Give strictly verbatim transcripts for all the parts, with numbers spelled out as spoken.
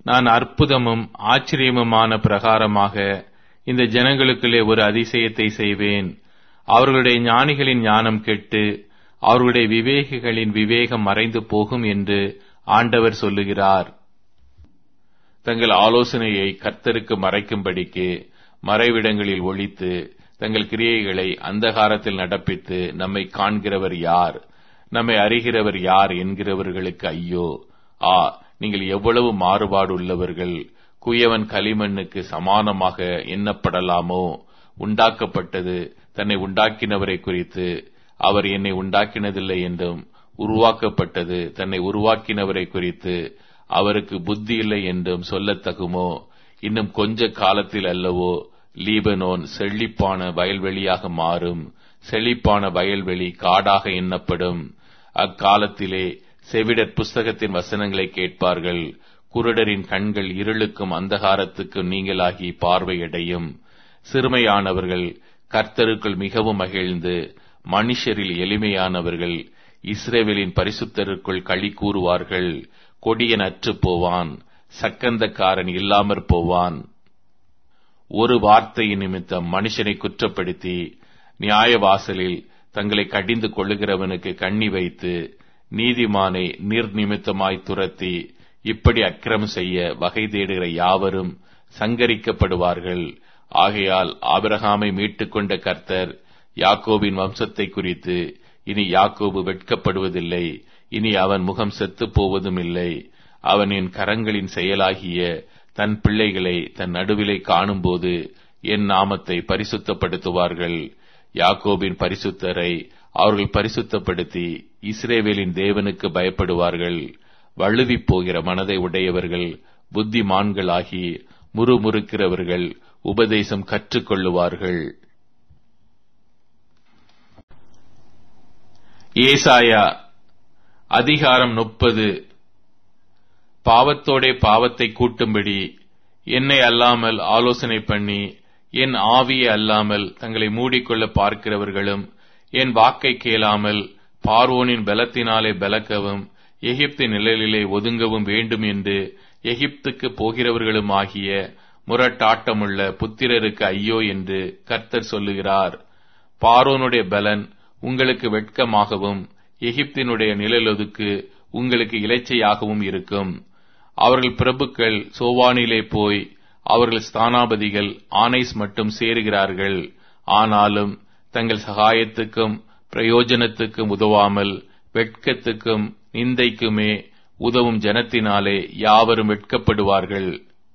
நான் அற்புதமும் ஆச்சரியமுமான பிரகாரமாக இந்த ஜனங்களுக்குள்ளே ஒரு அதிசயத்தை செய்வேன். அவர்களுடைய ஞானிகளின் ஞானம் கெட்டு அவர்களுடைய விவேகிகளின் விவேகம் மறைந்து போகும் என்று ஆண்டவர் சொல்லுகிறார். தங்கள் ஆலோசனையை கர்த்தருக்கு மறைக்கும்படிக்கு மறைவிடங்களில் ஒளித்து தங்கள் கிரியைகளை அந்தகாரத்தில் நடப்பித்து நம்மை காண்கிறவர் யார், நம்மை அறிகிறவர் யார் என்கிறவர்களுக்கு ஐயோ! ஆ, நீங்கள் எவ்வளவு மாறுபாடு உள்ளவர்கள்! குயவன் களிமண்ணுக்கு சமானமாக எண்ணப்படலாமோ? உண்டாக்கப்பட்டது தன்னை உண்டாக்கினவரை குறித்து அவர் என்னை உண்டாக்கினதில்லை என்றும், உருவாக்கப்பட்டது தன்னை உருவாக்கினவரை குறித்து அவருக்கு புத்தி இல்லை என்றும் சொல்லத்தகுமோ? இன்னும் கொஞ்ச காலத்தில் அல்லவோ லீபனோன் செழிப்பான வயல்வெளியாக மாறும். செழிப்பான வயல்வெளி காடாக எண்ணப்படும். அக்காலத்திலே செவிடர் புஸ்தகத்தின் வசனங்களை கேட்பார்கள். குருடரின் கண்கள் இருளுக்கும் அந்தகாரத்துக்கும் நீங்களாகி பார்வையடையும். சிறுமையானவர்கள் கர்த்தருக்குள் மிகவும் மகிழ்ந்து, மனுஷரில் எளிமையானவர்கள் இஸ்ரவேலின் பரிசுத்தருக்குள் களி கூறுவார்கள். கொடியன் அற்று போவான், சக்கந்தக்காரன் இல்லாமற் போவான். ஒரு வார்த்தையின் நிமித்தம் மனுஷனை குற்றப்படுத்தி நியாய வாசலில் தங்களை கடிந்து கொள்ளுகிறவனுக்கு கண்ணி வைத்து நீதிமானை நிர்நிமித்தமாய் துரத்தி இப்படி அக்கிரமம் செய்ய வகை தேடுகிற யாவரும் சங்கரிக்கப்படுவார்கள். ஆகையால் ஆபிரகாமை மீட்டுக் கொண்ட கர்த்தர் யாக்கோபின் வம்சத்தை குறித்து இனி யாக்கோபு வெட்கப்படுவதில்லை, இனி அவன் முகம் செத்துப் போவதும் இல்லை. அவன் என் கரங்களின் செயலாகிய தன் பிள்ளைகளை தன் நடுவிலே காணும்போது என் நாமத்தை பரிசுத்தப்படுத்துவார்கள். யாக்கோபின் பரிசுத்தரை அவர்கள் பரிசுத்தப்படுத்தி இஸ்ரவேலின் தேவனுக்கு பயப்படுவார்கள். வழுவி போகிற மனதை உடையவர்கள் புத்திமான்களாகி முறுமுறுக்கிறவர்கள் உபதேசம் கற்றுக்கொள்ளுவார்கள். ஏசாயா அதிகாரம் முப்பது. பாவத்தோடே பாவத்தை கூட்டும்படி என்னை அல்லாமல் ஆலோசனை பண்ணி என் ஆவியை அல்லாமல் தங்களை மூடிக்கொள்ள பார்க்கிறவர்களும் என் வாக்கை கேளாமல் பார்வோனின் பலத்தினாலே பலக்கவும் எகிப்தின் நிழலிலே ஒதுங்கவும் வேண்டும் என்று எகிப்துக்கு போகிறவர்களும் ஆகிய முரட்டாட்டமுள்ள புத்திரருக்கு ஐயோ என்று கர்த்தர் சொல்லுகிறார். பார்வோனுடைய பலன் உங்களுக்கு வெட்கமாகவும் எகிப்தினுடைய நிழலொதுக்கு உங்களுக்கு இலைச்சையாகவும் இருக்கும். அவர்கள் பிரபுக்கள் சோவானிலே போய் அவர்கள் ஸ்தானாபதிகள் ஆனைஸ் மட்டும் சேருகிறார்கள். ஆனாலும் தங்கள் சகாயத்துக்கும் பிரயோஜனத்துக்கும் உதவாமல் வெட்கத்துக்கும் நிந்தைக்குமே உதவும் ஜனத்தினாலே யாவரும் வெட்கப்படுவார்கள்.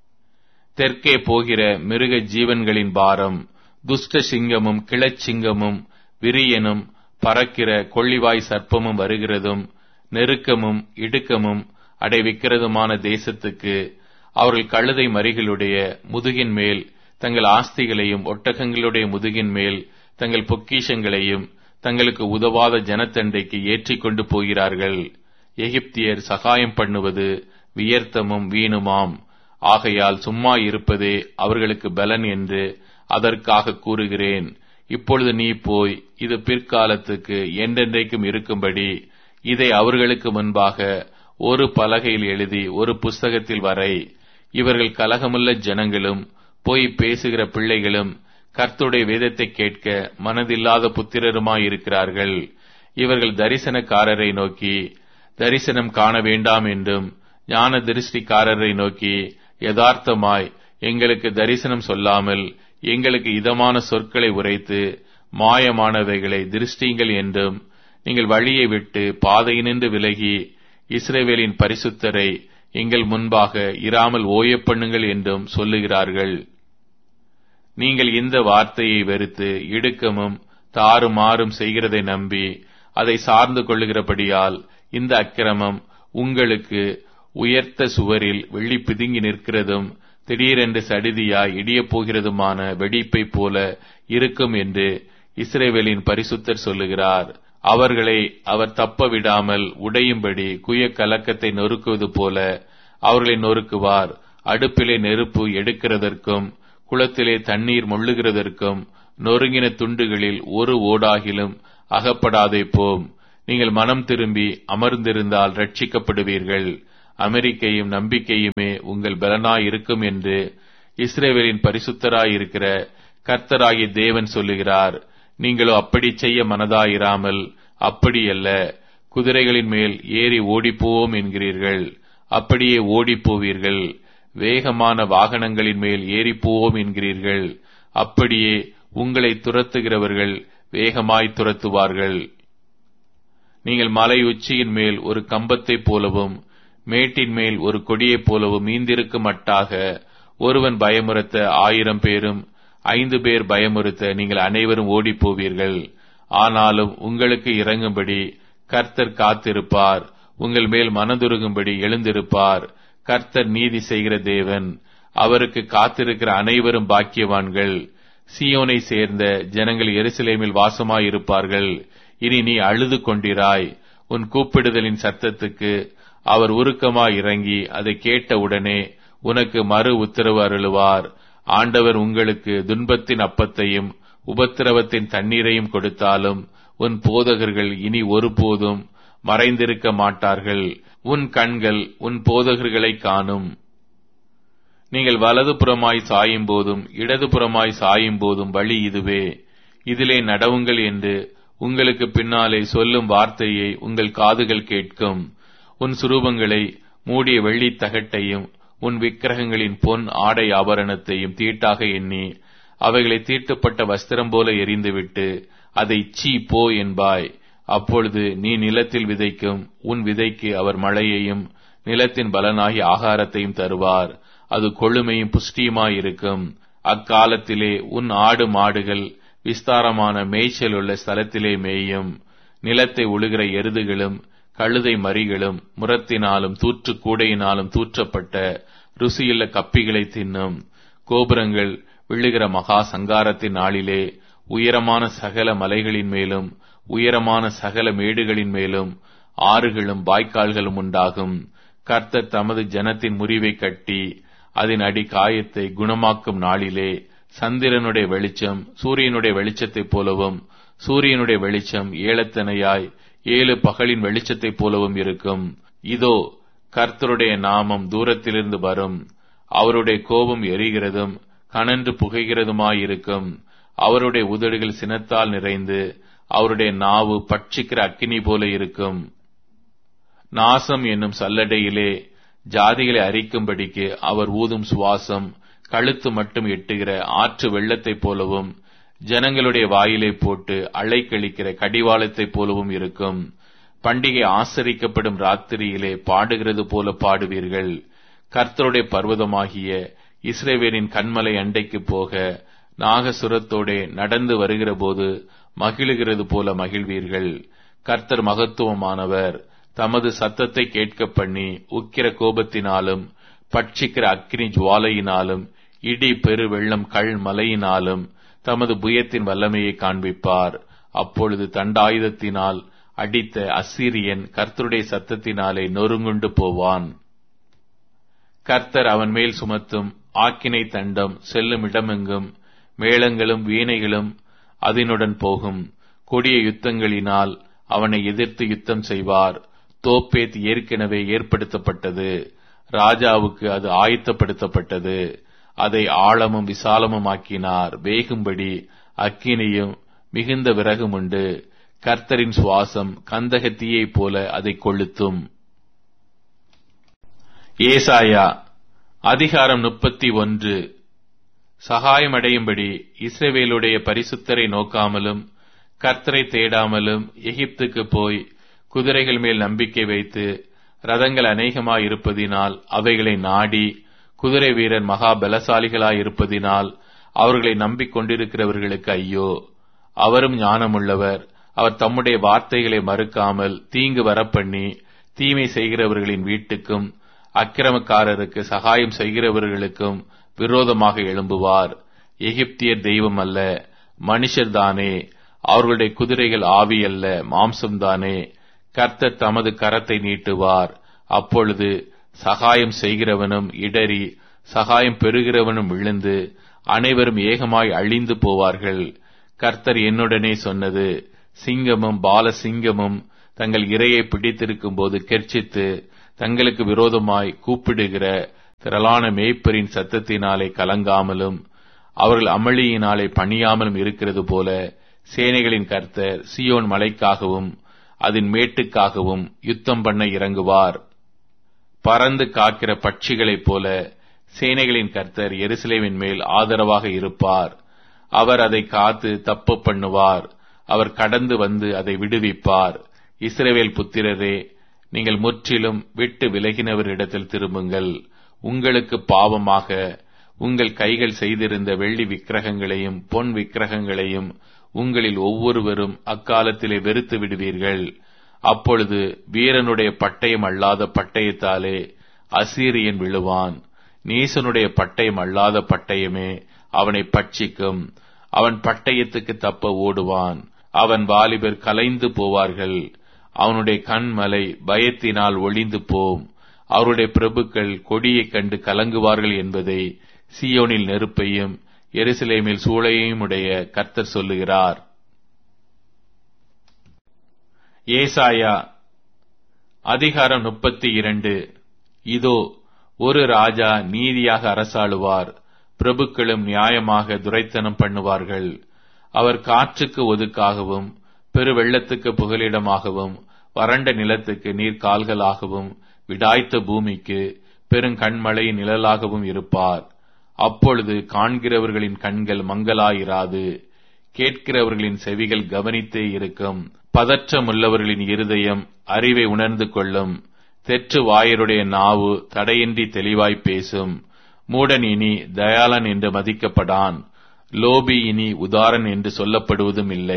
தெற்கே போகிற மிருக ஜீவன்களின் பாரம், துஷ்ட சிங்கமும் கிளச்சிங்கமும் விரியனும் பறக்கிற கொள்ளிவாய் சர்ப்பமும் வருகிறதும் நெருக்கமும் இடுக்கமும் அடைவிக்கிறதுமான தேசத்துக்கு அவர்கள் கழுதை மறிகளுடைய முதுகின் மேல் தங்கள் ஆஸ்திகளையும் ஒட்டகங்களுடைய முதுகின் மேல் தங்கள் பொக்கிஷங்களையும் தங்களுக்கு உதவாத ஜனத்தண்டைக்கு ஏற்றிக் கொண்டு போகிறார்கள். எகிப்தியர் சகாயம் பண்ணுவது வியர்த்தமும் வீணுமாம். ஆகையால் சும்மா இருப்பதே அவர்களுக்கு பலன் என்று அதற்காக கூறுகிறேன். இப்பொழுது நீ போய் இது பிற்காலத்துக்கு என்றென்றைக்கும் இருக்கும்படி இதை அவர்களுக்கு முன்பாக ஒரு பலகையில் எழுதி ஒரு புஸ்தகத்தில் வரை. இவர்கள் கலகமுள்ள ஜனங்களும் போய் பேசுகிற பிள்ளைகளும் கர்த்தருடைய வேதத்தை கேட்க மனதில்லாத புத்திரருமாயிருக்கிறார்கள். இவர்கள் தரிசனக்காரரை நோக்கி தரிசனம் காண வேண்டாம் என்றும் ஞான திருஷ்டிக்காரரை நோக்கி யதார்த்தமாய் எங்களுக்கு தரிசனம் சொல்லாமல் எங்களுக்கு இதமான சொற்களை உரைத்து மாயமானவைகளை திருஷ்டிங்கள் என்றும் நீங்கள் வழியை விட்டு பாதையினின்று விலகி இஸ்ரவேலின் பரிசுத்தரை எங்கள் முன்பாக இராமல் ஓயப் பண்ணுங்கள் என்றும் சொல்லுகிறார்கள். நீங்கள் இந்த வார்த்தையை வெறுத்து இடுக்கமும் தாறுமாறும் செய்கிறதை நம்பி அதை சார்ந்து கொள்ளுகிறபடியால் இந்த அக்கிரமம் உங்களுக்கு உயர்த்த சுவரில் வெள்ளி பிதுங்கி நிற்கிறதும் திடீரென்று சடிதியாய் இடியப் போகிறதுமான வெடிப்பை போல இருக்கும் என்று இஸ்ரவேலின் பரிசுத்தர் சொல்லுகிறார். அவர்களை அவர் தப்ப விடாமல் உடையும்படி குய கலக்கத்தை நொறுக்குவது போல அவர்களை நொறுக்குவார். அடுப்பிலே நெருப்பு எடுக்கிறதற்கும் குளத்திலே தண்ணீர் மொள்ளுகிறதற்கும் நொறுங்கின துண்டுகளில் ஒரு ஓடாகிலும் அகப்படாதே போம். நீங்கள் மனம் திரும்பி அமர்ந்திருந்தால் ரட்சிக்கப்படுவீர்கள். அமெரிக்கையும் நம்பிக்கையுமே உங்கள் பலனாய் இருக்கும் என்று இஸ்ரவேலின் பரிசுத்தராயிருக்கிற கர்த்தராகிய தேவன் சொல்லுகிறார். நீங்களோ அப்படி செய்ய மனதாயிராமல், அப்படியல்ல, குதிரைகளின் மேல் ஏறி ஓடிப்போவோம் என்கிறீர்கள். அப்படியே ஓடிப்போவீர்கள். வேகமான வாகனங்களின் மேல் ஏறிப்போவோம் என்கிறீர்கள். அப்படியே உங்களை துரத்துகிறவர்கள் வேகமாய் துரத்துவார்கள். நீங்கள் மலை உச்சியின் மேல் ஒரு கம்பத்தைப் போலவும் மேட்டின் மேல் ஒரு கொடியைப் போலவும் மீந்திருக்க மட்டாக ஒருவன் பயமுறுத்த ஆயிரம் பேரும் ஐந்து பேர் பயமுறுத்த நீங்கள் அனைவரும் ஓடிப்போவீர்கள். ஆனாலும் உங்களுக்கு இறங்கும்படி கர்த்தர் காத்திருப்பார், உங்கள் மேல் மனதுருகும்படி எழுந்திருப்பார். கர்த்தர் நீதி செய்கிற தேவன், அவருக்கு காத்திருக்கிற அனைவரும் பாக்கியவான்கள். சீயோனை சேர்ந்த ஜனங்கள் எருசலேமில் வாசமாயிருப்பார்கள். இனி நீ அழுது கொண்டிராய். உன் கூப்பிடுதலின் சத்தத்துக்கு அவர் உருக்கமாய் இறங்கி அதை கேட்டவுடனே உனக்கு மறு உத்தரவு அருளுவார். ஆண்டவர் உங்களுக்கு துன்பத்தின் அப்பத்தையும் உபத்திரவத்தின் தண்ணீரையும் கொடுத்தாலும் உன் போதகர்கள் இனி ஒருபோதும் மறைந்திருக்க மாட்டார்கள். உன் கண்கள் உன் போதகர்களை காணும். நீங்கள் வலதுபுறமாய் சாயும் போதும் இடதுபுறமாய் சாயும் போதும் வழி இதுவே, இதிலே நடவுங்கள் என்று உங்களுக்கு பின்னாலே சொல்லும் வார்த்தையை உங்கள் காதுகள் கேட்கும். உன் சுரூபங்களை மூடிய வெள்ளித் தகட்டையும் உன் விக்கிரகங்களின் பொன் ஆடை ஆபரணத்தையும் தீட்டாக எண்ணி அவைகளை தீட்டுப்பட்ட வஸ்திரம் போல எறிந்துவிட்டு அதை சீ போ என்பாய். அப்பொழுது நீ நிலத்தில் விதைக்கும் உன் விதைக்கு அவர் மழையையும் நிலத்தின் பலனாகி ஆகாரத்தையும் தருவார். அது கொழுமையும் புஷ்டியுமாயிருக்கும். அக்காலத்திலே உன் ஆடு மாடுகள் விஸ்தாரமான மேய்ச்சல் உள்ள ஸ்தலத்திலே மேயும். நிலத்தை உழுகிற எருதுகளும் கழுதை மறிகளும் முரத்தினாலும் தூற்று கூடையினாலும் தூற்றப்பட்ட ருசியுள்ள கப்பிகளை தின்னும். கோபுரங்கள் விழுகிற மகா சங்காரத்தின் நாளிலே உயரமான சகல மலைகளின் மேலும் உயரமான சகல மேடுகளின் மேலும் ஆறுகளும் வாய்க்கால்களும் உண்டாகும். கர்த்தர் தமது ஜனத்தின் முறிவை கட்டி அதன் அடி காயத்தை குணமாக்கும் நாளிலே சந்திரனுடைய வெளிச்சம் சூரியனுடைய வெளிச்சத்தைப் போலவும் சூரியனுடைய வெளிச்சம் ஏலத்தனையாய் ஏழு பகலின் வெளிச்சத்தைப் போலவும் இருக்கும். இதோ கர்த்தருடைய நாமம் தூரத்திலிருந்து வரும். அவருடைய கோபம் எரிகிறதும் கனன்று புகைகிறதுமாயிருக்கும். அவருடைய உதடுகள் சினத்தால் நிறைந்து அவருடைய நாவு பட்சிக்கிற அக்கினி போல இருக்கும். நாசம் என்னும் சல்லடையிலே ஜாதிகளை அரிக்கும்படிக்கு அவர் ஊதும் சுவாசம் கழுத்து மட்டும் எட்டுகிற ஆற்று வெள்ளத்தைப் போலவும் ஜனங்களுடைய வாயிலை போட்டு அலைக்கழிக்கிற கடிவாளத்தைப் போலவும் இருக்கும். பண்டிகை ஆசரிக்கப்படும் ராத்திரியிலே பாடுகிறது போல பாடுவீர்கள். கர்த்தருடைய பர்வதமாகிய இஸ்ரவேலின் கன்மலை அண்டைக்கு போக நாகசுரத்தோடே நடந்து வருகிற போது மகிழுகிறது போல மகிழ்வீர்கள். கர்த்தர் மகத்துவமானவர். தமது சத்தத்தை கேட்க பண்ணி உக்கிர கோபத்தினாலும் பட்சிக்கிற அக்கினி ஜுவாலையினாலும் இடி பெரு வெள்ளம் கள் மலையினாலும் தமது புயத்தின் வல்லமையை காண்பிப்பார். அப்பொழுது தண்டாயுதத்தினால் அடித்த அசீரியன் கர்த்தருடைய சத்தத்தினாலே நொறுங்குண்டு போவான். கர்த்தர் அவன் மேல் சுமத்தும் ஆக்கினை தண்டம் செல்லும் இடமெங்கும் மேளங்களும் வீணைகளும் அதனுடன் போகும். கொடிய யுத்தங்களினால் அவனை எதிர்த்து யுத்தம் செய்வார். தோப்பேத் ஏற்கனவே ஏற்படுத்தப்பட்டது. ராஜாவுக்கு அது ஆயத்தப்படுத்தப்பட்டது. அதை ஆழமும் விசாலமும் ஆக்கினார். வேகும்படி அக்கினியும் மிகுந்த விறகும் உண்டு. கர்த்தரின் சுவாசம் கந்தகத்தீயைப் போல அதை கொளுத்தும். ஏசாயா அதிகாரம் முப்பத்தி ஒன்று. சகாயமடையும்படி இஸ்ரவேலுடைய பரிசுத்தரை நோக்காமலும் கர்த்தரை தேடாமலும் எகிப்துக்கு போய் குதிரைகள் மேல் நம்பிக்கை வைத்து ரதங்கள் அநேகமாயிருப்பதினால் அவைகளை நாடி குதிரை வீரர் மகா பலசாலிகளாயிருப்பதினால் அவர்களை நம்பிக்கொண்டிருக்கிறவர்களுக்கு ஐயோ! அவரும் ஞானமுள்ளவர். அவர் தம்முடைய வார்த்தைகளை மறுக்காமல் தீங்கு வரப்பண்ணி தீமை செய்கிறவர்களின் வீட்டுக்கும் அக்கிரமக்காரருக்கு சகாயம் செய்கிறவர்களுக்கும் விரோதமாக எழும்புவார். எகிப்தியர் தெய்வம் அல்ல, மனுஷர்தானே. அவர்களுடைய குதிரைகள் ஆவி அல்ல, மாம்சம்தானே. கர்த்தர் தமது கரத்தை நீட்டுவார். அப்பொழுது சகாயம் செய்கிறவனும் இடறி சகாயம் பெறுகிறவனும் விழுந்து அனைவரும் ஏகமாய் அழிந்து போவார்கள். கர்த்தர் என்னுடனே சொன்னது, சிங்கமும் பால சிங்கமும் தங்கள் இரையை பிடித்திருக்கும் போது கெர்ச்சித்து தங்களுக்கு விரோதமாய் கூப்பிடுகிற திரளான மேய்ப்பரின் சத்தத்தினாலே கலங்காமலும் அவர்கள் அமளியினாலே பணியாமலும் இருக்கிறது போல சேனைகளின் கர்த்தர் சீயோன் மலைக்காகவும் அதன் மேட்டுக்காகவும் யுத்தம் பண்ண இறங்குவார். பறந்து காக்கிற பட்சிகளைப் போல சேனைகளின் கர்த்தர் எருசலேமின் மேல் ஆதரவாக இருப்பார். அவர் அதை காத்து தப்பு பண்ணுவார். அவர் கடந்து வந்து அதை விடுவிப்பார். இஸ்ரவேல் புத்திரரே, நீங்கள் முற்றிலும் விட்டு விலகினவரிடத்தில் திரும்புங்கள். உங்களுக்கு பாவமாக உங்கள் கைகள் செய்திருந்த வெள்ளி விக்கிரகங்களையும் பொன் விக்கிரகங்களையும் உங்களில் ஒவ்வொருவரும் அக்காலத்திலே வெறுத்து விடுவீர்கள். அப்பொழுது வீரனுடைய பட்டயம் அல்லாத பட்டயத்தாலே அசீரியன் விழுவான். நீசனுடைய பட்டயம் அல்லாத பட்டயமே அவனை பட்சிக்கும். அவன் பட்டயத்துக்கு தப்ப ஓடுவான். அவன் வாலிபர் கலைந்து போவார்கள். அவனுடைய கண்மலை பயத்தினால் ஒளிந்து போம். அவருடைய பிரபுக்கள் கொடியைக் கண்டு கலங்குவார்கள் என்பதை சீயோனில் நெருப்பையும் எருசலேமில் சூளையையும் உடைய கர்த்தர் சொல்லுகிறார். ஏசாயா அதிகாரம் முப்பத்தி இரண்டு. இதோ, ஒரு ராஜா நீதியாக அரசாளுவார், பிரபுக்களும் நியாயமாக துரைத்தனம் பண்ணுவார்கள். அவர் காற்றுக்கு ஒதுக்காகவும் பெருவெள்ளத்துக்கு புகலிடமாகவும் வறண்ட நிலத்துக்கு நீர்கால்களாகவும் விடாய்த்த பூமிக்கு பெருங்கண்மழை நிழலாகவும் இருப்பார். அப்பொழுது காண்கிறவர்களின் கண்கள் மங்கலாயிராது, கேட்கிறவர்களின் செவிகள் கவனித்தே இருக்கும். பதற்றமுள்ளவர்களின் இருதயம் அறிவை உணர்ந்து கொள்ளும். தெற்று வாயருடைய நாவு தடையின்றி தெளிவாய் பேசும். மூடன் இனி தயாளன் என்று மதிக்கப்படான். லோபி இனி உதாரன் என்று சொல்லப்படுவதும் இல்லை.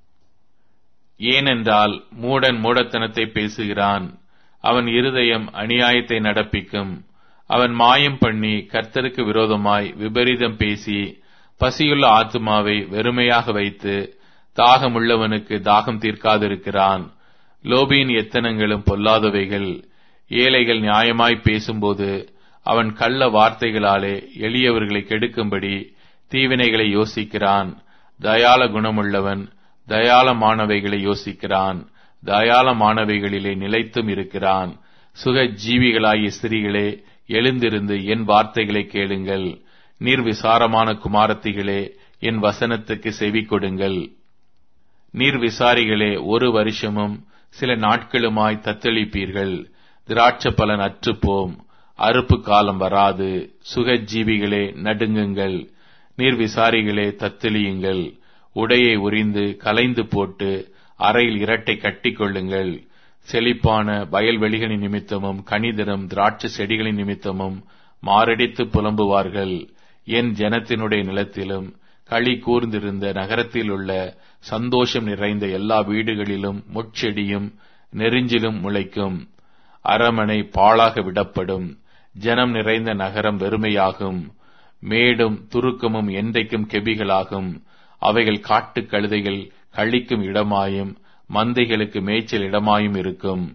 ஏனென்றால் மூடன் மூடத்தனத்தை பேசுகிறான். அவன் இருதயம் அநியாயத்தை நடப்பிக்கும். அவன் மாயம் பண்ணி கர்த்தருக்கு விரோதமாய் விபரீதம் பேசி பசியுள்ள ஆத்துமாவை வெறுமையாக வைத்து தாகமுள்ளவனுக்கு தாகம் தீர்க்காதிருக்கிறான். லோபியின் எத்தனங்களும் பொல்லாதவைகள். ஏழைகள் நியாயமாய் பேசும்போது அவன் கள்ள வார்த்தைகளாலே எளியவர்களை கெடுக்கும்படி தீவினைகளை யோசிக்கிறான். தயாள குணமுள்ளவன் தயாளமானவைகளை யோசிக்கிறான். தயாளமானவைகளிலே நிலைத்தும் இருக்கிறான். சுக ஜீவிகளாகிய ஸ்திரீகளே, எழுந்திருந்து என் வார்த்தைகளை கேளுங்கள். நிர்விசாரமான குமாரத்திகளே, என் வசனத்துக்கு செவி கொடுங்கள். நிர்விசாரிகளே, ஒரு வருஷமும் சில நாட்களுமாய் தத்தளிப்பீர்கள். திராட்சை பலன் அற்றுப்போம், அறுப்பு காலம் வராது. சுக ஜீவிகளே, நடுங்குங்கள். நிர்விசாரிகளே, தத்தளியுங்கள். உடையை உரிந்து கலைந்து போட்டு அறையில் இரட்டை கட்டிக் கொள்ளுங்கள். செழிப்பான வயல்வெளிகளின் நிமித்தமும் கனிதரும் திராட்சை செடிகளின் நிமித்தமும் மாரடித்து புலம்புவார்கள். என் ஜனத்தினுடைய நிலத்திலும் களி கூர்ந்திருந்த நகரத்தில் உள்ள சந்தோஷம் நிறைந்த எல்லா வீடுகளிலும் முட்செடியும் நெருஞ்சிலும் முளைக்கும். அரமனை பாழாக விடப்படும். ஜனம் நிறைந்த நகரம் வெறுமையாகும். மேடும் துருக்கமும் என்றைக்கும் கெபிகளாகும். அவைகள் காட்டுக் கழுதைகள் கழிக்கும் இடமாயும் மந்தைகளுக்கு மேய்ச்சல் இடமாயும் இருக்கும்.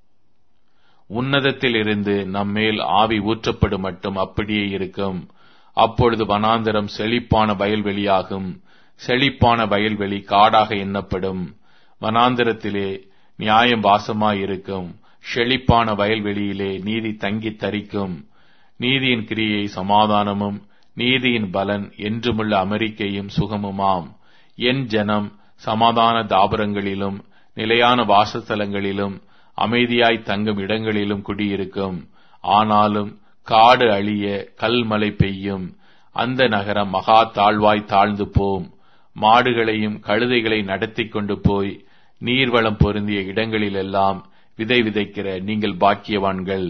உன்னதத்தில் இருந்து நம்மேல் ஆவி ஊற்றப்படும் மட்டும் அப்படியே இருக்கும். அப்பொழுது வனாந்தரம் செழிப்பான வயல்வெளியாகும். செழிப்பான வயல்வெளி காடாக எண்ணப்படும். வனாந்தரத்திலே நியாயம் வாசமாயிருக்கும். செழிப்பான வயல்வெளியிலே நீதி தங்கி தரிக்கும். நீதியின் கிரியை சமாதானமும் நீதியின் பலன் என்றுமுள்ள அமெரிக்கையும் சுகமுமாம். என் ஜனம் சமாதான தாபரங்களிலும் நிலையான வாசஸ்தலங்களிலும் அமைதியாய் தங்கும் இடங்களிலும் குடியிருக்கும். ஆனாலும் காடு அழிய கல்மழை பெய்யும். அந்த நகரம் மகா தாழ்வாய் தாழ்ந்து போம். மாடுகளையும் கழுதைகளை நடத்தி கொண்டு போய் நீர்வளம் பொருந்திய இடங்களிலெல்லாம் விதை விதைக்கிற நீங்கள் பாக்கியவான்கள்.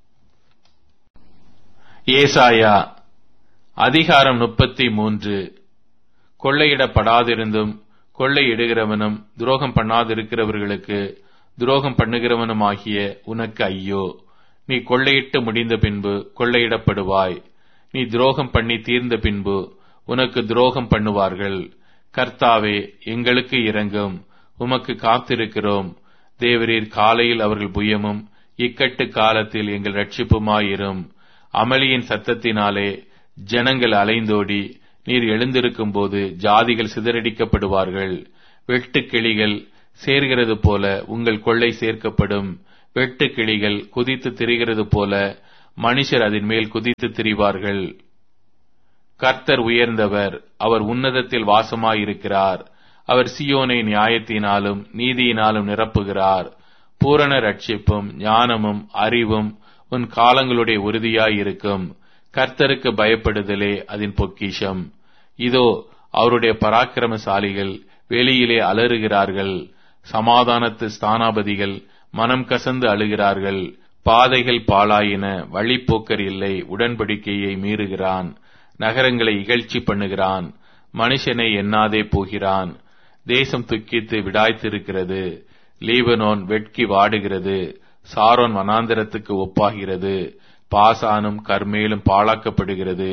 ஏசாயா அதிகாரம் முப்பத்தி மூன்று. கொள்ளையிடப்படாதிருந்தும் கொள்ளையிடுகிறவனும் துரோகம் பண்ணாதிருக்கிறவர்களுக்கு துரோகம் பண்ணுகிறவனுமாகிய உனக்கு ஐயோ! நீ கொள்ளையிட்டு முடிந்த பின்பு கொள்ளையிடப்படுவாய். நீ துரோகம் பண்ணி தீர்ந்த பின்பு உனக்கு துரோகம் பண்ணுவார்கள். கர்த்தாவே, எங்களுக்கு இரங்கும். உமக்கு காத்திருக்கிறோம். தேவரீர் காலையில் அவர்கள் புயமும் இக்கட்டு காலத்தில் எங்கள் ரட்சிப்புமாயிரும். அமளியின் சத்தத்தினாலே ஜனங்கள் அலைந்தோடி நீர் எழுந்திருக்கும் போது ஜாதிகள் சிதறடிக்கப்படுவார்கள். வெட்டுக்கிளிகள் சேர்கிறது போல உங்கள் கொள்ளை சேர்க்கப்படும். வெட்டு கிளிகள் குதித்து திரிகிறது போல மனுஷர் அதன் மேல் குதித்து திரிவார்கள். கர்த்தர் உயர்ந்தவர், அவர் உன்னதத்தில் வாசமாயிருக்கிறார். அவர் சீயோனை நியாயத்தினாலும் நீதியினாலும் நிரப்புகிறார். பூரண ரட்சிப்பும் ஞானமும் அறிவும் உன் காலங்களுடைய உறுதியாயிருக்கும். கர்த்தருக்கு பயப்படுதலே அதன் பொக்கிஷம். இதோ அவருடைய பராக்கிரமசாலிகள் வெளியிலே அலறுகிறார்கள். சமாதானத்து ஸ்தானாபதிகள் மனம் கசந்து அழுகிறார்கள். பாதைகள் பாழாயின, வழிப்போக்கர் இல்லை. உடன்படிக்கையை மீறுகிறான், நகரங்களை இகழ்ச்சி பண்ணுகிறான், மனுஷனை எண்ணாதே போகிறான். தேசம் துக்கித்து விடாய்த்திருக்கிறது. லீபனோன் வெட்கி வாடுகிறது. சாரோன் வனாந்தரத்துக்கு ஒப்பாகிறது. பாசானும் கர்மேலும் பாழாக்கப்படுகிறது.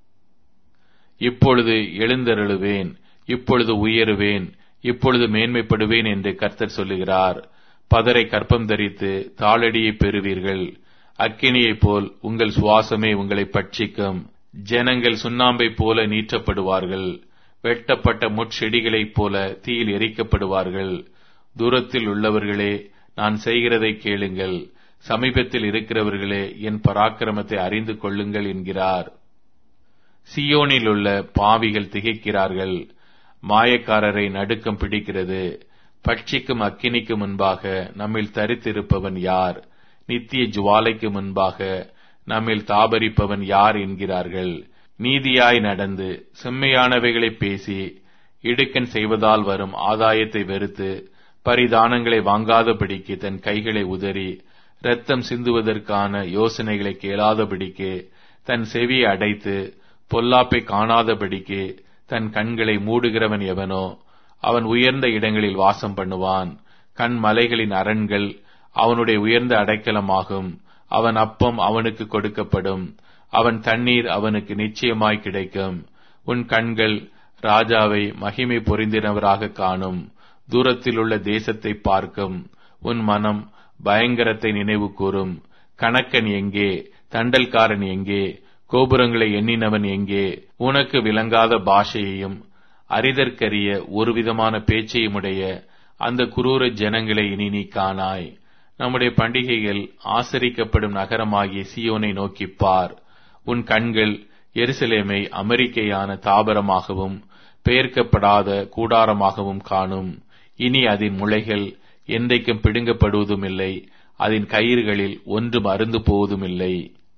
இப்பொழுது எழுந்தருளுவேன், இப்பொழுது உயருவேன், இப்பொழுது மேன்மைப்படுவேன் என்று கர்த்தர் சொல்லுகிறார். பதரை கற்பம் தரித்து தாளடியை பெறுவீர்கள். அக்கினியைப் போல் உங்கள் சுவாசமே உங்களை பட்சிக்கும். ஜனங்கள் சுண்ணாம்பை போல நீற்றப்படுவார்கள். வெட்டப்பட்ட முட்செடிகளைப் போல தீயில் எரிக்கப்படுவார்கள். தூரத்தில் உள்ளவர்களே, நான் செய்கிறதை கேளுங்கள். சமீபத்தில் இருக்கிறவர்களே, என் பராக்கிரமத்தை அறிந்து கொள்ளுங்கள் என்கிறார். சியோனில் உள்ள பாவிகள் திகைக்கிறார்கள். மாயக்காரரை நடுக்கம் பிடிக்கிறது. பட்சிக்கும் அக்கினிக்கு முன்பாக நம்மில் தரித்திருப்பவன் யார்? நித்திய ஜுவாலைக்கு முன்பாக நம்மில் தாபரிப்பவன் யார் என்கிறார்கள். நீதியாய் நடந்து செம்மையானவைகளை பேசி இடுக்கண் செய்வதால் வரும் ஆதாயத்தை வெறுத்து பரிதானங்களை வாங்காதபடிக்கு தன் கைகளை உதறி இரத்தம் சிந்துவதற்கான யோசனைகளை கேளாதபடிக்கு தன் செவியை அடைத்து பொல்லாப்பை காணாதபடிக்கு தன் கண்களை மூடுகிறவன் எவனோ அவன் உயர்ந்த இடங்களில் வாசம் பண்ணுவான். கண் மலைகளின் அரண்கள் அவனுடைய உயர்ந்த அடைக்கலமாகும். அவன் அப்பம் அவனுக்கு கொடுக்கப்படும். அவன் தண்ணீர் அவனுக்கு நிச்சயமாய் கிடைக்கும். உன் கண்கள் ராஜாவை மகிமை பொருந்தினவராக காணும். தூரத்தில் உள்ள தேசத்தை பார்க்கும். உன் மனம் பயங்கரத்தை நினைவு கூறும். கணக்கன் எங்கே? தண்டல்காரன் எங்கே? கோபுரங்களை எண்ணினவன் எங்கே? உனக்கு விளங்காத பாஷையையும் அறிதற்கரிய ஒரு விதமான பேச்சையுமுடைய அந்த குரூர ஜனங்களை இனி நீ காணாய். நம்முடைய பண்டிகைகள் ஆசரிக்கப்படும் நகரமாகிய சீயோனை நோக்கிப்பார். உன் கண்கள் எருசலேமை அமெரிக்கையான தாபரமாகவும் பெயர்க்கப்படாத கூடாரமாகவும் காணும். இனி அதன் முளைகள் என்றைக்கும் பிடுங்கப்படுவதுமில்லை, அதன் கயிறுகளில் ஒன்றும் அருந்து போவதுமில்லை.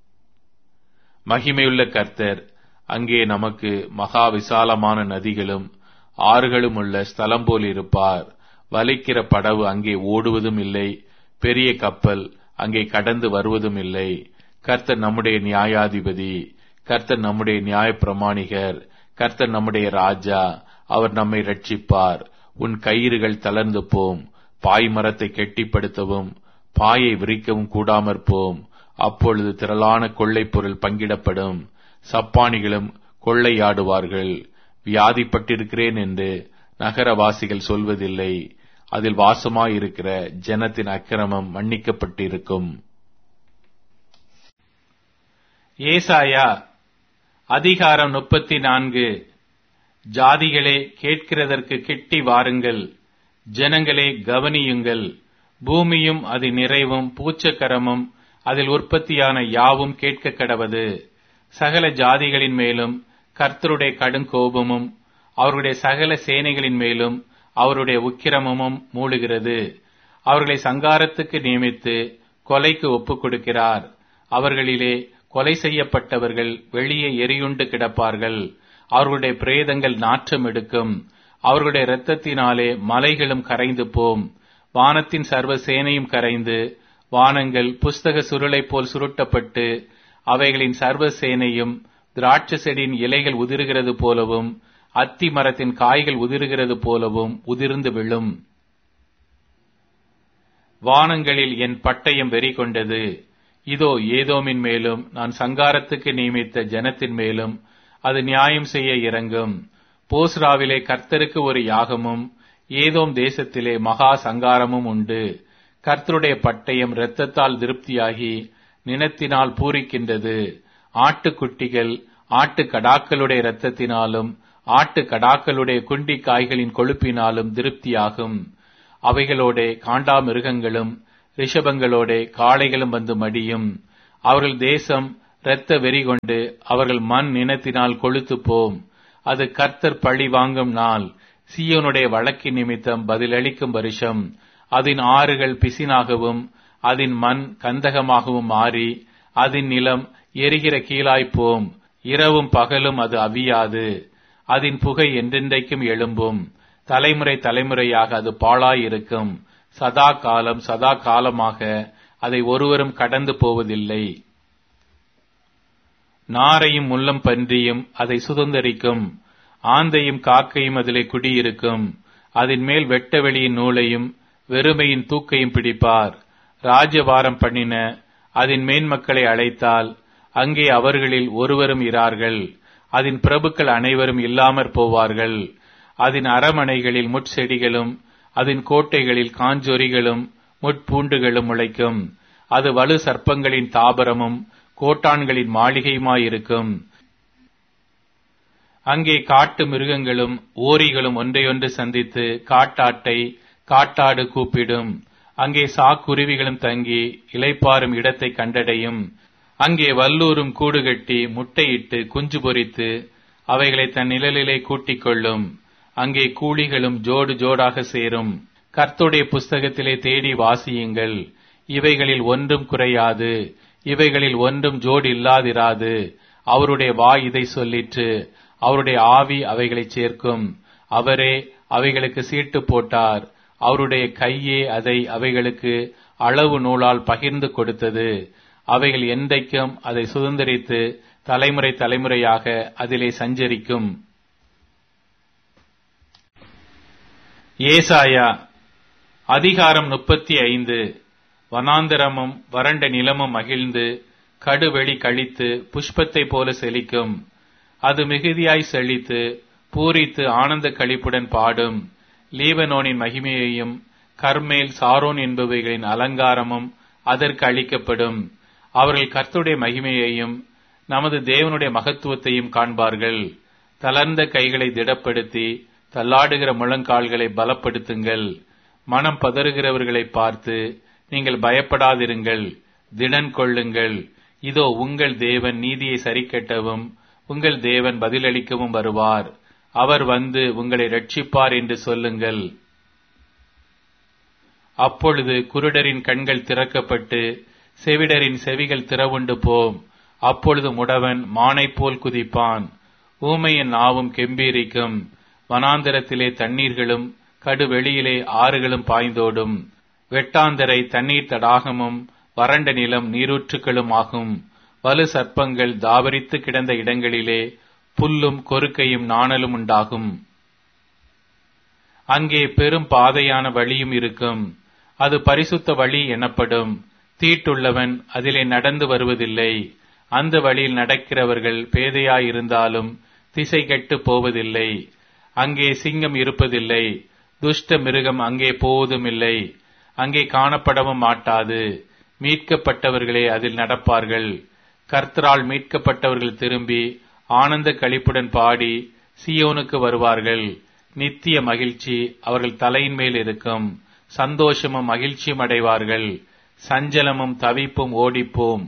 மகிமையுள்ள கர்த்தர் அங்கே நமக்கு மகா விசாலமான நதிகளும் ஆறுகளும் உள்ள ஸ்தலம் போல் இருப்பார். வலிக்கிற படவு அங்கே ஓடுவதும் இல்லை, பெரிய கப்பல் அங்கே கடந்து வருவதும் இல்லை. கர்த்தர் நம்முடைய நியாயாதிபதி, கர்த்தர் நம்முடைய நியாய பிரமாணிகர், கர்த்தர் நம்முடைய ராஜா. அவர் நம்மை ரட்சிப்பார். உன் கயிறுகள் தளர்ந்து போம். பாய் மரத்தை கெட்டிப்படுத்தவும் பாயை விரிக்கவும் கூடாமற் போம். அப்பொழுது திரளான கொள்ளை பொருள் பங்கிடப்படும். சப்பானிகளும் கொள்ளையாடுவார்கள். வியாதிப்பட்டிருக்கிறேன் என்று நகரவாசிகள் சொல்வதில்லை. அதில் வாசமாயிருக்கிற ஜனத்தின் அக்கிரமம் மன்னிக்கப்பட்டிருக்கும். ஏசாயா அதிகாரம் முப்பத்தி நான்கு. ஜாதிகளே, கேட்கிறதற்கு கிட்டி வாருங்கள். ஜனங்களே, கவனியுங்கள். பூமியும் அதன் நிறைவும் பூச்சக்கரமும் அதில் உற்பத்தியான யாவும் கேட்க கடவது. சகல ஜாதிகளின் மேலும் கர்த்தருடைய கடுங்கோபமும் அவருடைய சகல சேனைகளின் மேலும் அவருடைய உக்கிரமும் மூழுகிறது. அவர்களை சங்காரத்துக்கு நியமித்து கொலைக்கு ஒப்புக் கொடுக்கிறார். அவர்களிலே கொலை செய்யப்பட்டவர்கள் வெளியே எரியுண்டு கிடப்பார்கள். அவர்களுடைய பிரேதங்கள் நாற்றம் எடுக்கும். அவர்களுடைய இரத்தத்தினாலே மலைகளும் கரைந்து போம். வானத்தின் சர்வ சேனையும் கரைந்து வானங்கள் புஸ்தக சுருளை போல் சுருட்டப்பட்டு அவைகளின் சர்வ சேனையும் திராட்சை செடியின் இலைகள் உதிர்கிறது போலவும் அத்தி மரத்தின் காய்கள் உதிர்கிறது போலவும் உதிர்ந்து விழும். வானங்களில் என் பட்டயம் வெறி கொண்டது. இதோ, ஏதோமின் மேலும் நான் சங்காரத்துக்கு நியமித்த ஜனத்தின் மேலும் அது நியாயம் செய்ய இறங்கும். போஸ்ராவிலே கர்த்தருக்கு ஒரு யாகமும் ஏதோம் தேசத்திலே மகா சங்காரமும் உண்டு. கர்த்தருடைய பட்டயம் இரத்தத்தால் திருப்தியாகி நினத்தினால் பூரிக்கின்றது. ஆட்டுக்குட்டிகள் ஆட்டு கடாக்களுடைய இரத்தத்தினாலும் ஆட்டு கடாக்களுடைய குண்டி காய்களின் கொழுப்பினாலும் திருப்தியாகும். அவைகளோட காண்டாமிருகங்களும் ரிஷபங்களோட காளைகளும் வந்து மடியும். அவர்கள் தேசம் இரத்த வெறி கொண்டு அவர்கள் மண் நினத்தினால் கொழுத்து போம். அது கர்த்தர் பழி வாங்கும் நாள். சீயோனுடைய வழக்கின் நிமித்தம் பதிலளிக்கும் வருஷம். அதன் ஆறுகள் பிசினாகவும் அதன் மண் கந்தகமாகவும் மாறி அதன் நிலம் எரிகிற கீழாய்ப்போம். இரவும் பகலும் அது அவியாது. அதன் புகை என்றென்றைக்கும் எழும்பும். தலைமுறை தலைமுறையாக அது பாழாயிருக்கும். சதா காலம் சதா காலமாக அதை ஒருவரும் கடந்து போவதில்லை. நாரையும் முள்ளம் பன்றியும் அதை சுதந்தரிக்கும். ஆந்தையும் காக்கையும் அதிலே குடியிருக்கும். அதன் மேல் வெட்ட வெளியின் நூலையும் வெறுமையின் தூக்கையும் பிடிப்பார். ராஜ்யபாரம் பண்ணின அதன் மேன்மக்களை அழைத்தால் அங்கே அவர்களில் ஒருவரும் இரார்கள். அதன் பிரபுக்கள் அனைவரும் இல்லாமற் போவார்கள். அதன் அரமனைகளில் முட்செடிகளும் அதன் கோட்டைகளில் காஞ்சொரிகளும் முட்பூண்டுகளும் முளைக்கும். அது வலு சர்ப்பங்களின் தாபரமும் கோட்டான்களின் மாளிகையுமாயிருக்கும். அங்கே காட்டு மிருகங்களும் ஓரிகளும் ஒன்றையொன்று சந்தித்து காட்டாட்டை காட்டாடு கூப்பிடும். அங்கே சாக்குருவிகளும் தங்கி இளைப்பாறும் இடத்தை கண்டடையும். அங்கே வல்லூரும் கூடு கட்டி முட்டையிட்டு குஞ்சு பொரித்து அவைகளை தன் நிழலிலே கூட்டிக் கொள்ளும். அங்கே கூலிகளும் ஜோடு ஜோடாக சேரும். கர்த்தருடைய புஸ்தகத்திலே தேடி வாசியுங்கள். இவைகளில் ஒன்றும் குறையாது, இவைகளில் ஒன்றும் ஜோடு இல்லாதிராது. அவருடைய வாய் இதை சொல்லிற்று, அவருடைய ஆவி அவைகளை சேர்க்கும். அவரே அவைகளுக்கு சீட்டு போட்டார். அவருடைய கையே அதை அவைகளுக்கு அளவு நூலால் பகிர்ந்து கொடுத்தது. அவைகள் என்றைக்கும் அதை சுதந்தரித்து தலைமுறை தலைமுறையாக அதிலே சஞ்சரிக்கும். ஏசாயா அதிகாரம் முப்பத்தி ஐந்து. வனாந்தரமும் வறண்ட நிலமும் மகிழ்ந்து கடுவெளி கழித்து புஷ்பத்தை போல செழிக்கும். அது மிகுதியாய் செழித்து பூரித்து ஆனந்த களிப்புடன் பாடும். லீபனோனின் மகிமையையும் கர்மேல் சாரோன் என்பவைகளின் அலங்காரமும் அதற்கு அளிக்கப்படும். அவர்கள் கர்த்தருடைய மகிமையையும் நமது தேவனுடைய மகத்துவத்தையும் காண்பார்கள். தளர்ந்த கைகளை திடப்படுத்தி தள்ளாடுகிற முழங்கால்களை பலப்படுத்துங்கள். மனம் பதறுகிறவர்களை பார்த்து நீங்கள் பயப்படாதிருங்கள், திடன் கொள்ளுங்கள். இதோ உங்கள் தேவன் நீதியை சரிக்கட்டவும் உங்கள் தேவன் பதிலளிக்கவும் வருவார். அவர் வந்து உங்களை ரட்சிப்பார் என்று சொல்லுங்கள். அப்பொழுது குருடரின் கண்கள் திறக்கப்பட்டு செவிடரின் செவிகள் திறவுண்டு போம். அப்பொழுது முடவன் மானைப் போல் குதிப்பான். ஊமையின் நாவும் கெம்பீரிக்கும். வனாந்தரத்திலே தண்ணீர்களும் கடுவெளியிலே ஆறுகளும் பாய்ந்தோடும். வெட்டாந்தரை தண்ணீர் தடாகமும் வறண்ட நிலம் நீரூற்றுக்களும் ஆகும். வலு சர்ப்பங்கள் தாவரித்து கிடந்த இடங்களிலே புல்லும் கொறுக்கையும் நாணலும் உண்டாகும். அங்கே பெரும் பாதையான வழியும் இருக்கும். அது பரிசுத்த வழி எனப்படும். தீட்டுள்ளவன் அதிலே நடந்து வருவதில்லை. அந்த வழியில் நடக்கிறவர்கள் பேதையாயிருந்தாலும் திசை கெட்டு போவதில்லை. அங்கே சிங்கம் இருப்பதில்லை, துஷ்ட மிருகம் அங்கே போவதுமில்லை. அங்கே காணப்படவும் மாட்டாது. மீட்கப்பட்டவர்களே அதில் நடப்பார்கள். கர்த்தரால் மீட்கப்பட்டவர்கள் திரும்பி ஆனந்த களிப்புடன் பாடி சீயோனுக்கு வருவார்கள். நித்திய மகிழ்ச்சி அவர்கள் தலையின் மேல் இருக்கும். சந்தோஷமும் மகிழ்ச்சியும் அடைவார்கள். சஞ்சலமும் தவிப்பும் ஓடிப்போம்.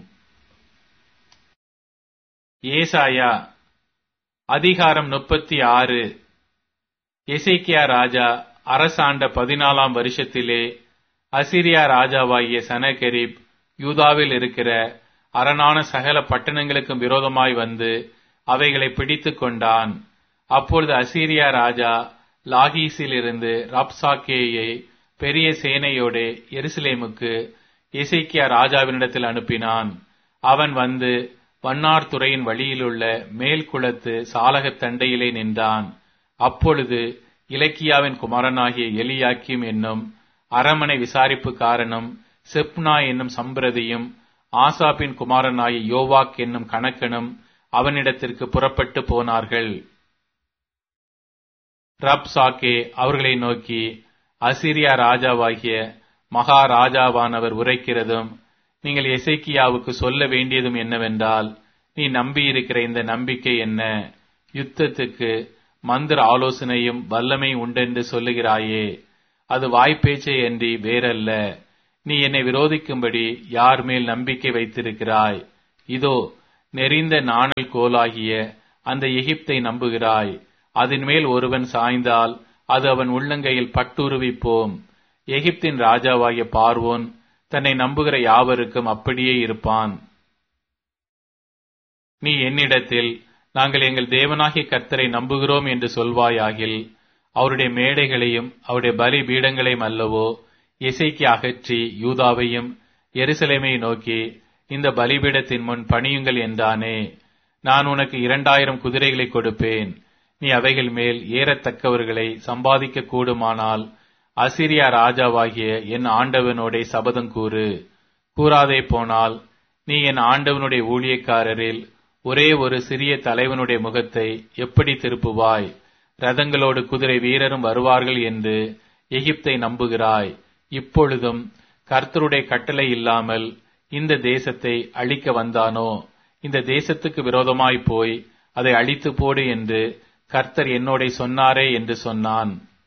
ஏசாயா அதிகாரம் முப்பத்தி ஆறு. எசேக்கியா ராஜா அரசாண்ட பதினாலாம் வருஷத்திலே அசிரியா ராஜாவாகிய சனகெரிப் யூதாவில் இருக்கிற அரணான சகல பட்டணங்களுக்கும் விரோதமாய் வந்து அவைகளை பிடித்துக் கொண்டான். அப்பொழுது அசீரியா ராஜா லாகீசில் இருந்து ரப்சாக்கேயை பெரிய சேனையோடு எருசலேமுக்கு எசேக்கியா ராஜாவினிடத்தில் அனுப்பினான். அவன் வந்து வண்ணார் துறையின் வழியிலுள்ள மேல் குளத்து சாலகத் தண்டையிலே நின்றான். அப்பொழுது இலக்கியாவின் குமாரனாகிய எலியாக்கிம் என்னும் அரமனை விசாரிப்புக்காரனும் செப்னா என்னும் சம்பிரதியும் ஆசாப்பின் குமாரனாகிய யோவாக் என்னும் கணக்கனும் அவனிடத்திற்கு புறப்பட்டு போனார்கள். ரப்சாக்கே அவர்களை நோக்கி, அசீரியா ராஜாவாகிய மகாராஜாவானவர் உரைக்கிறதும் நீங்கள் எசேக்கியாவுக்கு சொல்ல வேண்டியதும் என்னவென்றால், நீ நம்பியிருக்கிற இந்த நம்பிக்கை என்ன? யுத்தத்துக்கு மந்திர ஆலோசனையும் வல்லமை உண்டென்று சொல்லுகிறாயே, அது வாய்ப்பேச்சை அன்றி வேறல்ல. நீ என்னை விரோதிக்கும்படி யார் மேல் நம்பிக்கை வைத்திருக்கிறாய்? இதோ நெறிந்த நாணல் கோலாகிய அந்த எகிப்தை நம்புகிறாய். அதன் மேல் ஒருவன் சாய்ந்தால் அது அவன் உள்ளங்கையில் பட்டுருவிப்போம். எகிப்தின் ராஜாவாகிய பார்வோன் தன்னை நம்புகிற யாவருக்கும் அப்படியே இருப்பான். நீ என்னிடத்தில் நாங்கள் எங்கள் தேவனாகிய கர்த்தரை நம்புகிறோம் என்று சொல்வாயாகில், அவருடைய மேடைகளையும் அவருடைய பலி பீடங்களையும் அல்லவோ எசேக்கியா அகற்றி யூதாவையும் எருசலேமை நோக்கி இந்த பலிபீடத்தின் முன் பணியுங்கள் என்றானே. நான் உனக்கு இரண்டாயிரம் குதிரைகளை கொடுப்பேன். நீ அவைகள் மேல் ஏறத்தக்கவர்களை சம்பாதிக்க கூடுமானால் அசீரியா ராஜாவாகிய என் ஆண்டவனோட சபதம் கூறு. கூறாதே போனால் நீ என் ஆண்டவனுடைய ஊழியக்காரரில் ஒரே ஒரு சிறிய தலைவனுடைய முகத்தை எப்படி திருப்புவாய்? ரதங்களோடு குதிரை வீரரும் வருவார்கள் என்று எகிப்தை நம்புகிறாய். இப்பொழுதும் கர்த்தருடைய கட்டளை இல்லாமல் இந்த தேசத்தை அழிக்க வந்தானோ? இந்த தேசத்துக்கு விரோதமாய் போய் அதை அழித்து போடு என்று கர்த்தர் என்னோட சொன்னாரே என்று சொன்னான்.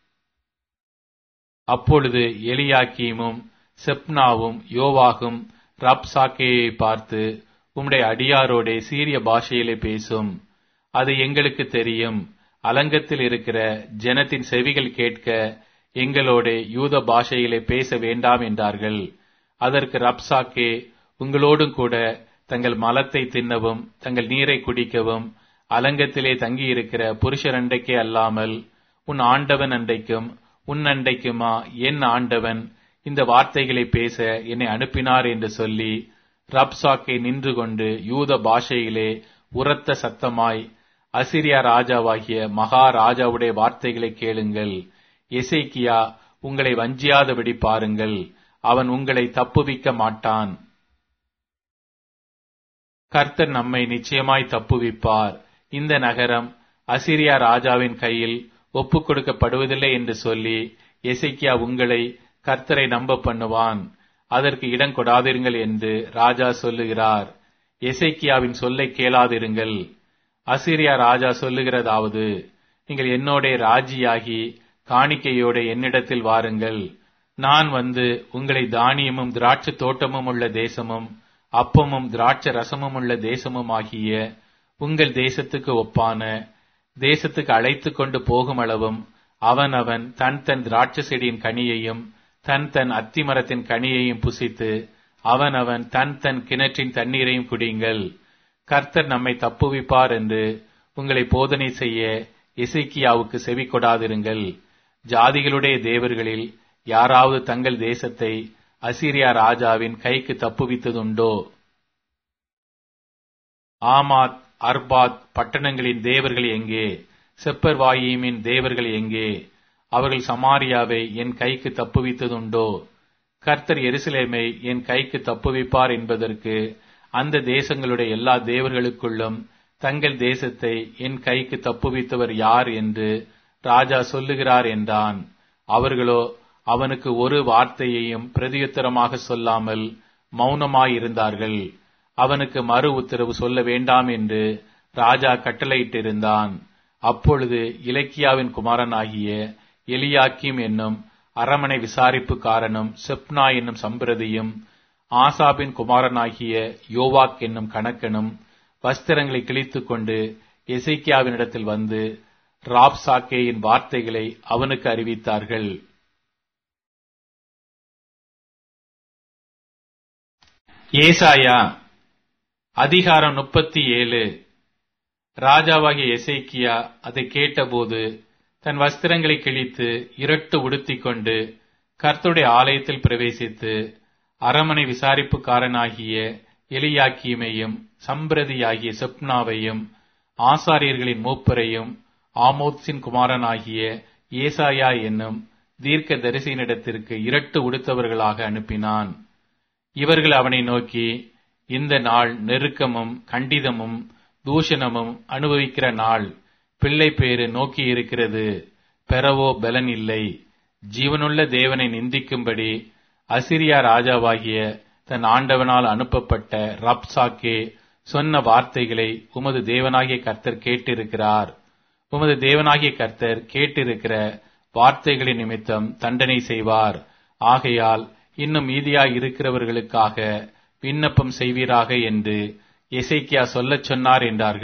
அப்பொழுது எலியாக்கீமும் செப்னாவும் யோவாகும் ரப்சாக்கேயை பார்த்து, உம்முடைய அடியாரோடே சீரிய பாஷையிலே பேசும், அது எங்களுக்கு தெரியும். அலங்கத்தில் இருக்கிற ஜனத்தின் செவிகள் கேட்க எங்களோட யூத பாஷையிலே பேச வேண்டாம் என்றார்கள். அதற்கு ரப்சாக்கே, உங்களோடும் கூட தங்கள் மலத்தை தின்னவும் தங்கள் நீரை குடிக்கவும் அலங்கத்திலே தங்கியிருக்கிற புருஷர் அண்டைக்கே அல்லாமல் உன் ஆண்டவன் அண்டைக்கும் உன் அண்டைக்குமா என் ஆண்டவன் இந்த வார்த்தைகளை பேச என்னை அனுப்பினார் என்று சொல்லி ரப்சாக்கே நின்று கொண்டு யூத பாஷையிலே உரத்த சத்தமாய், அசீரியா ராஜாவாகிய மகாராஜாவுடைய வார்த்தைகளை கேளுங்கள். எசேக்கியா உங்களை வஞ்சியாதபடி பாருங்கள், அவன் உங்களை தப்புவிக்க மாட்டான். கர்த்தர் நம்மை நிச்சயமாய் தப்புவிப்பார். இந்த நகரம் அசீரியா ராஜாவின் கையில் ஒப்புக் கொடுக்கப்படுவதில்லை என்று சொல்லி எசேக்கியா உங்களை கர்த்தரை நம்ப பண்ணுவான். அதற்கு இடம் கொடாதிருங்கள் என்று ராஜா சொல்லுகிறார். எசேக்கியாவின் சொல்லை கேளாதிருங்கள். அசீரியா ராஜா சொல்லுகிறதாவது, நீங்கள் என்னோட ராஜியாகி காணிக்கையோட என்னிடத்தில் வாருங்கள். நான் வந்து உங்களை தானியமும் திராட்சை தோட்டமும் உள்ள தேசமும் அப்பமும் திராட்சை ரசமும் உள்ள தேசமும் ஆகிய உங்கள் தேசத்துக்கு ஒப்பான தேசத்துக்கு அழைத்து கொண்டு போகும் அளவும் அவன் அவன் தன் தன் திராட்சை செடியின் கனியையும் தன் தன் அத்திமரத்தின் கனியையும் புசித்து அவன் அவன் தன் தன் கிணற்றின் தண்ணீரையும் குடியுங்கள். கர்த்தர் நம்மை தப்புவிப்பார் என்று உங்களை போதனை செய்ய எசேக்கியாவுக்கு செவி கொடாதிருங்கள். ஜாதிகளுடைய தேவர்களில் யாராவது தங்கள் தேசத்தை அசீரியா ராஜாவின் கைக்கு தப்புவித்ததுண்டோ? ஆமாத் அர்பாத் பட்டணங்களின் தேவர்கள் எங்கே? செப்பர்வாயிமின் தேவர்கள் எங்கே? அவர்கள் சமாரியாவை என் கைக்கு தப்புவித்ததுண்டோ? கர்த்தர் எருசலேமை என் கைக்கு தப்புவிப்பார் என்பதற்கு அந்த தேசங்களுடைய எல்லா தேவர்களுக்குள்ளும் தங்கள் தேசத்தை என் கைக்கு தப்புவித்தவர் யார் என்று ராஜா சொல்லுகிறார் என்றான். அவர்களோ அவனுக்கு ஒரு வார்த்தையையும் பிரதியுத்தரமாக சொல்லாமல் மௌனமாயிருந்தார்கள். அவனுக்கு மறு உத்தரவு சொல்ல வேண்டாம் என்று ராஜா கட்டளையிட்டிருந்தான். அப்பொழுது இலக்கியாவின் குமாரனாகிய எலியாக்கீம் என்னும் அரமனை விசாரிப்புக்காரனும் செப்னா என்னும் சம்பிரதியும் ஆசாபின் குமாரனாகிய யோவாக் என்னும் கணக்கனும் வஸ்திரங்களை கிழித்துக் கொண்டு எசேக்கியாவினிடத்தில் வந்து ராப்சாக்கேயின் வார்த்தைகளை அவனுக்கு அறிவித்தார்கள். ஏசாயா அதிகாரம் முப்பத்தி ஏழு. ராஜாவாகிய எசேக்கியா அதை கேட்டபோது தன் வஸ்திரங்களை கிழித்து இரட்டு உடுத்திக் கொண்டு கர்த்தருடைய ஆலயத்தில் பிரவேசித்து அரமனை விசாரிப்புக்காரனாகிய எலியாக்கீமையும் சம்பிரதியாகிய செப்னாவையும் ஆசாரியர்களின் மூப்பரையும் ஆமோத்சின் குமாரனாகிய ஏசாயா என்னும் தீர்க்க தரிசியினிடத்திற்கு இரட்டு உடுத்தவர்களாக அனுப்பினான். இவர்கள் அவனை நோக்கி, இந்த நாள் நெருக்கமும் கண்டிதமும் தூஷணமும் அனுபவிக்கிற நாள். பிள்ளை பேறு நோக்கி இருக்கிறது, பெறவோ பலன் இல்லை. ஜீவனுள்ள தேவனை நிந்திக்கும்படி அசிரியா ராஜாவாகிய தன் ஆண்டவனால் அனுப்பப்பட்ட ரப்சாக்கே சொன்ன வார்த்தைகளை உமது தேவனாகிய கர்த்தர் கேட்டிருக்கிறார். உமது தேவனாகிய கர்த்தர் கேட்டிருக்கிற வார்த்தைகளின் நிமித்தம் தண்டனை செய்வார். ஆகையால் இன்னும் மீதியாய் இருக்கிறவர்களுக்காக விண்ணப்பம் செய்வீராக என்று எசேக்கியா சொல்லச் சொன்னார் என்றார்கள்.